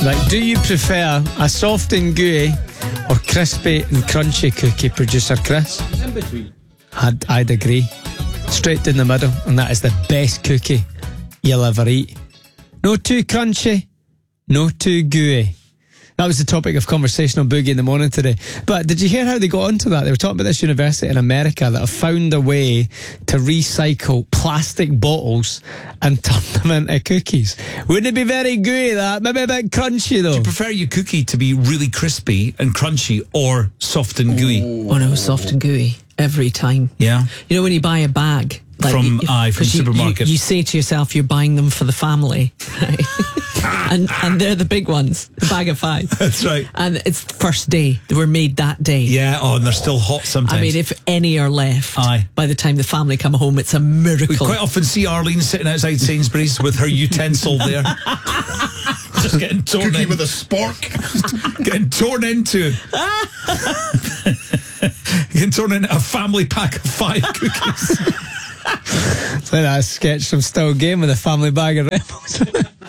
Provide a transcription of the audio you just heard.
Right, do you prefer a soft and gooey or crispy and crunchy cookie, producer Chris? In between. I'd agree. Straight down the middle, and that is the best cookie you'll ever eat. No too crunchy, no too gooey. That was the topic of conversation on Boogie in the Morning today. But did you hear how they got onto that? They were talking about this university in America that have found a way to recycle plastic bottles and turn them into cookies. Wouldn't it be very gooey, that? Maybe a bit crunchy, though. Do you prefer your cookie to be really crispy and crunchy or soft and gooey? Oh no, soft and gooey every time. Yeah. You know when you buy a bag From you- supermarket. you say to yourself you're buying them for the family, right? and they're the big ones, the bag of 5. That's right. And it's the first day. They were made that day. Yeah, and they're still hot sometimes. I mean, if any are left, Aye. by the time the family come home, it's a miracle. We quite often see Arlene sitting outside Sainsbury's with her utensil there. Just getting torn Cookie in. with a spork. Getting torn into. Getting torn into a family pack of 5 cookies. It's like that sketch from Still Game with a family bag of Rebels.